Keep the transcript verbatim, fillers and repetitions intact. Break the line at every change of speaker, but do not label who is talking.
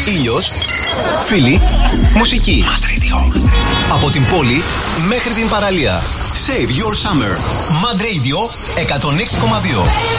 Ήλιος, φίλοι, μουσική. Mad Radio. Από την πόλη μέχρι την παραλία. Save your summer. Mad Radio εκατόν έξι κόμμα δύο.